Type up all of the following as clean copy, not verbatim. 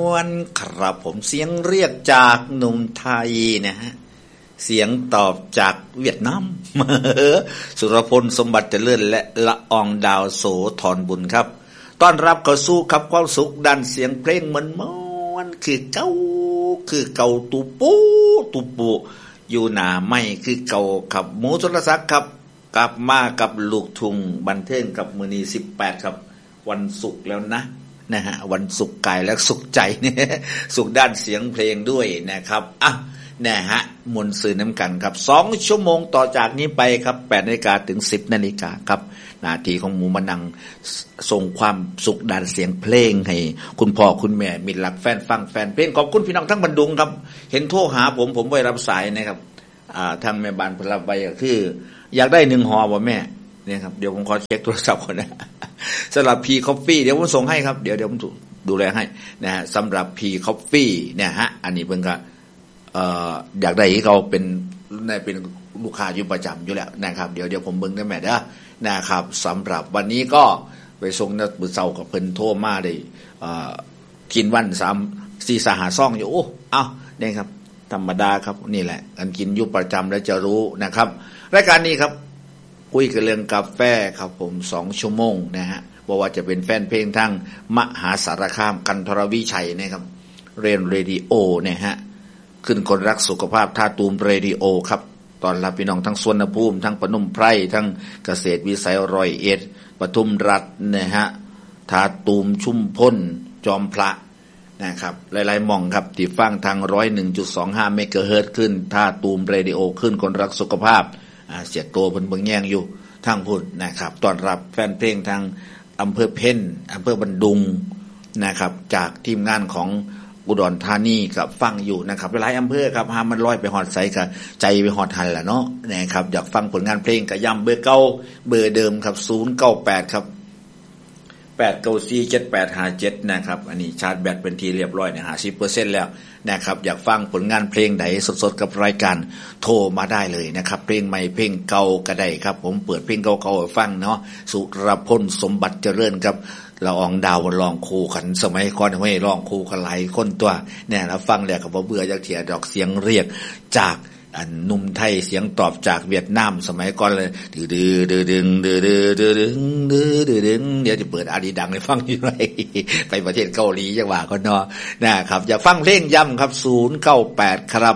วนครับผมเสียงเรียกจากหนุ่มไทยนะฮะเสียงตอบจากเวียดนาม สุรพลสมบัติเจริญและละอองดาวโสธรบุญครับต้อนรับเข้าสู่ครับความสุขด้านเสียงเพลงม้วนคือเก่าตุปูอยู่หน้าไม่คือเก่าครับหมูสุรศักดิ์ครับกลับมากับลูกทุ่งบันเทิงกับมื้อนี้18ครับวันศุกร์แล้วนะฮะวันศุกร์กายและศุกร์ใจเนี่ยศุกร์ด้านเสียงเพลงด้วยนะครับอ่ะนะฮะมวลสื่อน้ำกันครับ2ชั่วโมงต่อจากนี้ไปครับ 8:00 นถึง 10:00 นครับหน้าที่ของหมูมานังส่งความสุขด้านเสียงเพลงให้คุณพ่อคุณแม่มิตรรักแฟนฟังแฟนเพลงขอบคุณพี่น้องทั้งบันดุงครับเห็นโทรหาผมไว้รับสายนะครับทางแม่บ้านพลับไว้ก็คืออยากได้1ห่อบ่แม่เนี่ยครับเดี๋ยวผมขอเช็คโทรศัพท์ก่อนนะสำหรับ P Coffee เดี๋ยวผมส่งให้ครับเดี๋ยวผมดูแลให้นะฮะสำหรับ P Coffee เนี่ยฮะอันนี้เพิ่นก็อยากได้ให้เขาเป็นลูกค้าอยู่ประจำอยู่แล้วนะครับเดี๋ยวผมเบิ่งได้แม่เด้อนะครับสำหรับวันนี้ก็ไปส่งนักบุญเซากับเพิ่นโทรมาได้กินวัน3-4-5 ซองอยู่โอ้เอ้าเนี่ยครับธรรมดาครับนี่แหละกันกินอยู่ประจำแล้วจะรู้นะครับรายการนี้ครับคุยกันเรื่องกาแฟครับผม2ชั่วโมงนะฮะบ่ว่าจะเป็นแฟนเพลงทั้งมหาสารคามกันทรวิชัยนะครับเรดิโอเนี่ยฮะขึ้นคนรักสุขภาพท่าตูมเรดิโอครับตอนรับพี่น้องทั้งสวนภูมิทั้งปนุ่มไพรทั้งเกษตรวิสัย101ปทุมรัฐนะฮะท่าตูมชุมพลจอมพระนะครับหลายๆหม่องครับที่ฟังทาง 101.25 เมกะเฮิรตซ์ขึ้นท่าตูมเรดิโอขึ้นคนรักสุขภาพเสียโตเพิ่นเบิ่งแย่งอยู่ทางพุ่นนะครับต้อนรับแฟนเพลงทางอำเภอเพ็ญอำเภอบันดุงนะครับจากทีมงานของอุดรธานีกับฟังอยู่นะครับหลายอำเภอครับหามันลอยไปฮอดไสก็ใจไปฮอดหันล่ะเนาะนะครับอยากฟังผลงานเพลงก็ย้ำเบอร์เก่าเบอร์เดิมครับ098ครับ8947857นะครับอันนี้ชาร์จแบตเป็นทีเรียบร้อยเนี่ย 50% แล้วนะครับอยากฟังผลงานเพลงไหนสดๆกับรายการโทรมาได้เลยนะครับเพลงใหม่เพลงเก่าก็ได้ครับผมเปิดเพลงเก่าๆให้ฟังเนาะสุรพลสมบัติเจริญครับละอองดาวร้องคู่กันสมัยก่อนไม่ร้องคู่กันหลายคนตัวเนี่ยแล้วฟังแล้วก็บ่เบื่อจักเที่ยดอกเสียงเรียกจากหนุ่มไทยเสียงตอบจากเวียดนามสมัยก่อนเลยดื้อๆดึงดื้อๆดึงเดี๋ยวจะเปิดอาดีดังให้ฟังอยู่ไรไปประเทศเกาหลีจังหวะก็เนาะนะครับอย่าฟังเพลงย้ำครับ098ครับ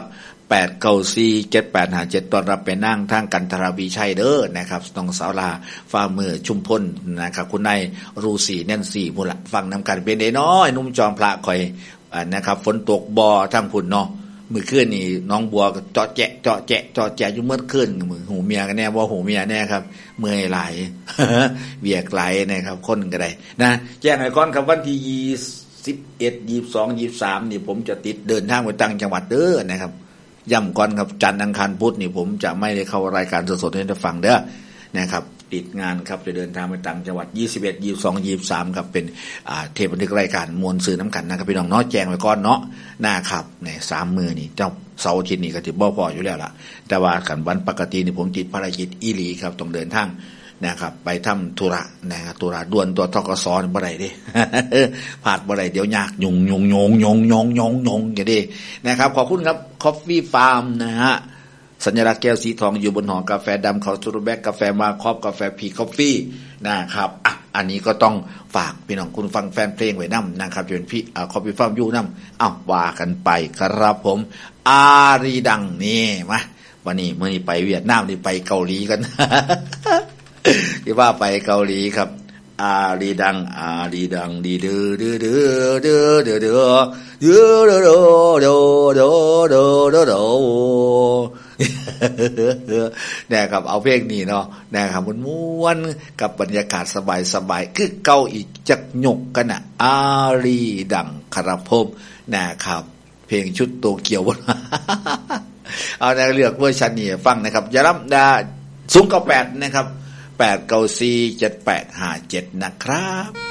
8947857ตอนรับไปนั่งทางกันทรวิชัยเด้อนะครับน้องสาวลาฟ้ามือชุมพลนะครับคุณนายรูสีแน่นสีพุ่นละฟังนำกันเป็นได้น้อยนุ่มจอมพระคอยนะครับฝนตกบ่ทั้งพุ่นเนาะมื้อคืนนี่น้องบัวก็เจาะแจะอยู่เมื่อคืนมือหูเมียกันแน่บ่หูเมียแน่ครับเมื่อยหลาย เวียกหลายนะครับคนก็ได้นะแจ้งให้ก่อนครับวันที่21 22 23นี่ผมจะติดเดินทางไปต่างจังหวัดเด้อนะครับย้ำก่อนครับจันทร์อังคารพุธนี่ผมจะไม่ได้เข้ารายการสดๆให้ท่านฟังเด้อนะครับติดงานครับจะเดินทางไปต่างจังหวัด21 22 23ครับเป็นเทปบันทึกรายการมวลสื่อน้ำกันนะครับพี่น้องเนาะแจ้งไว้ก่อนเนาะนะครับเนี่ย3มื้อนี่เจ้าเสาร์อาทิตย์นี่ก็สิบ่พออยู่แล้วล่ะแต่ว่าคันวันปกตินี่ผมติดภารกิจอีหลีครับต้องเดินทางนะครับไปทำธุระนะครับธุระด่วนตัวธกสบ่ได้เด้ พลาดบ่ได้เดี๋ยวยากยุ่งอย่างนี้นะครับขอบคุณครับ Coffee Farm นะฮะสัญลักษณ์แก้วสีทองอยู่บนห่อกาแฟดำเขาสุรแบกกาแฟมาครอบกาแฟพีคอฟฟี่นะครับอันนี้ก็ต้องฝากพี่น้องคุณฟังแฟนเพลงไว้นำนะครับจะเป็นพี่Coffee Farm อยู่นำว่ากันไปครับผมอารีดังนี่มาวันนี้มื้อนี้ไปเวียดนามนี่ไปเกาหลีกัน ที่ว่าไปเกาหลีครับอารีดังดีเด้อนะครับเอาเพลงนี้เนาะนะครับม้วนๆกับบรรยากาศสบายๆคือเกาอีกจักหยกกันน่ะอารีดังครับผมนะครับเพลงชุดโตเกียวเอาในเลือกเวอร์ชันนี้ฟังนะครับอย่าลืม098นะครับ8947857นะครับ